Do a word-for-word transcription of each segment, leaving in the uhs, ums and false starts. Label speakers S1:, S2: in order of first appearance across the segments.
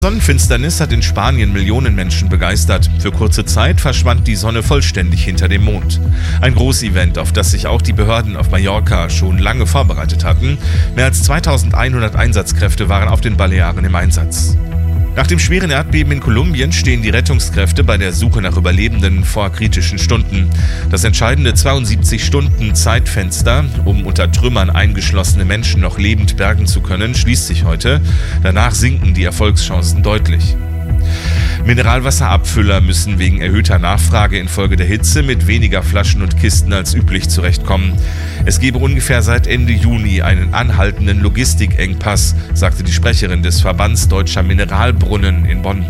S1: Sonnenfinsternis hat in Spanien Millionen Menschen begeistert. Für kurze Zeit verschwand die Sonne vollständig hinter dem Mond. Ein Großevent, auf das sich auch die Behörden auf Mallorca schon lange vorbereitet hatten. Mehr als zweitausendeinhundert Einsatzkräfte waren auf den Balearen im Einsatz. Nach dem schweren Erdbeben in Kolumbien stehen die Rettungskräfte bei der Suche nach Überlebenden vor kritischen Stunden. Das entscheidende zweiundsiebzig Stunden Zeitfenster, um unter Trümmern eingeschlossene Menschen noch lebend bergen zu können, schließt sich heute. Danach sinken die Erfolgschancen deutlich. Mineralwasserabfüller müssen wegen erhöhter Nachfrage infolge der Hitze mit weniger Flaschen und Kisten als üblich zurechtkommen. Es gebe ungefähr seit Ende Juni einen anhaltenden Logistikengpass, sagte die Sprecherin des Verbands Deutscher Mineralbrunnen in Bonn.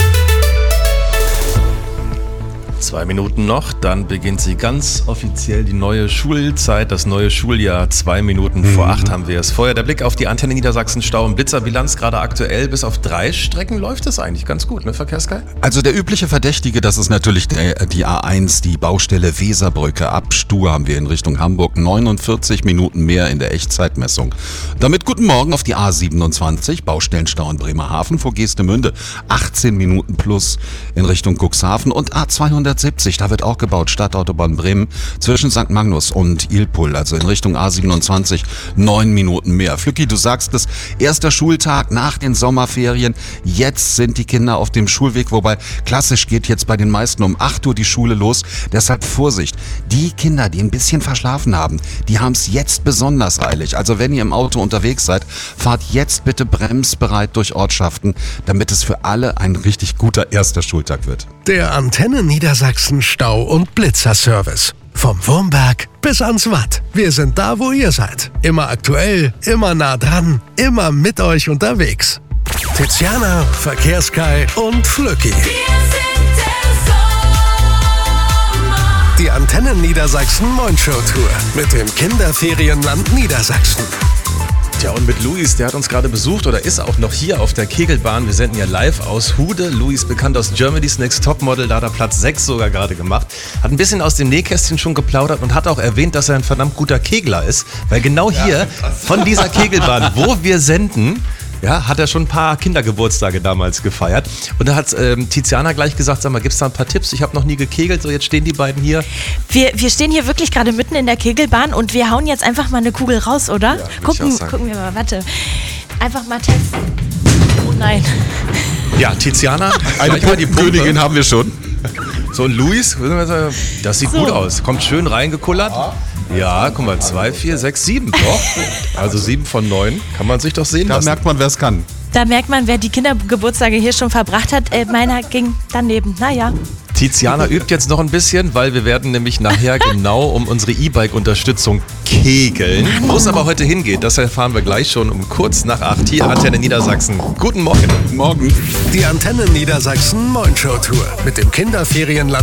S2: Zwei Minuten noch, dann beginnt sie ganz offiziell die neue Schulzeit, das neue Schuljahr. Zwei Minuten vor
S3: Mhm.
S2: acht haben wir es. Vorher der Blick auf die Antenne Niedersachsen Stau- und Blitzerbilanz. Gerade aktuell bis auf drei Strecken läuft es eigentlich ganz gut, ne, Verkehrsgeil?
S3: Also der übliche Verdächtige, das ist natürlich der, die A eins, die Baustelle Weserbrücke. Ab Stur haben wir in Richtung Hamburg neunundvierzig Minuten mehr in der Echtzeitmessung. Damit guten Morgen auf die A siebenundzwanzig, Baustellenstau in Bremerhaven vor Geestemünde. achtzehn Minuten plus in Richtung Cuxhaven und A zweihundertsiebzig, da wird auch gebaut, Stadtautobahn Bremen zwischen Sankt Magnus und Ilpul, also in Richtung A siebenundzwanzig, neun Minuten mehr. Flücki, du sagst es, erster Schultag nach den Sommerferien, jetzt sind die Kinder auf dem Schulweg, wobei klassisch geht jetzt bei den meisten um acht Uhr die Schule los, deshalb Vorsicht, die Kinder, die ein bisschen verschlafen haben, die haben es jetzt besonders eilig, also wenn ihr im Auto unterwegs seid, fahrt jetzt bitte bremsbereit durch Ortschaften, damit es für alle ein richtig guter erster Schultag wird.
S4: Der Antenne Niedersachsen Stau- und Blitzerservice. Vom Wurmberg bis ans Watt. Wir sind da, wo ihr seid. Immer aktuell, immer nah dran, immer mit euch unterwegs. Tiziana, Verkehrskai und Flücki. Die Antenne Niedersachsen Moin-Show Tour mit dem Kinderferienland Niedersachsen.
S2: Tja, und mit Luis, der hat uns gerade besucht oder ist auch noch hier auf der Kegelbahn. Wir senden ja live aus Hude. Luis, bekannt aus Germany's Next Topmodel, da hat er Platz sechs sogar gerade gemacht. Hat ein bisschen aus dem Nähkästchen schon geplaudert und hat auch erwähnt, dass er ein verdammt guter Kegler ist. Weil genau hier, von dieser Kegelbahn, wo wir senden, ja, hat er schon ein paar Kindergeburtstage damals gefeiert. Und da hat ähm, Tiziana gleich gesagt, sag mal, gibt's da ein paar Tipps? Ich habe noch nie gekegelt, so jetzt stehen die beiden hier.
S5: Wir, wir stehen hier wirklich gerade mitten in der Kegelbahn und wir hauen jetzt einfach mal eine Kugel raus, oder?
S2: Ja,
S5: gucken, gucken wir mal, warte. Einfach mal testen. Oh nein.
S2: Ja, Tiziana,
S3: Eine
S2: gleich mal die Pumpe.
S3: Königin haben wir schon.
S2: So, und Luis, das sieht
S5: So.
S2: gut aus. Kommt schön reingekullert. Ja, guck mal, zwei, vier, sechs, sieben, doch. Also sieben von neun. Kann man sich doch sehen
S3: Da
S2: lassen.
S3: merkt man, wer es kann.
S5: Da merkt man, wer die Kindergeburtstage hier schon verbracht hat. Äh, meiner ging daneben. Naja.
S2: Tiziana übt jetzt noch ein bisschen, weil wir werden nämlich nachher genau um unsere E-Bike-Unterstützung kegeln. Wo es aber heute hingeht, das erfahren wir gleich schon um kurz nach acht. Hier Antenne Niedersachsen. Guten Morgen.
S3: Morgen.
S4: Die Antenne Niedersachsen Moin-Show Tour mit dem Kinderferienland